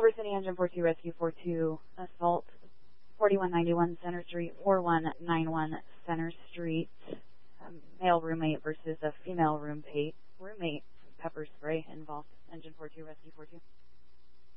Culver City Engine 42 Rescue 42, assault 4191 Center Street, 4191 Center Street. Male roommate versus a female roommate. Pepper spray involved. Engine 42 Rescue 42.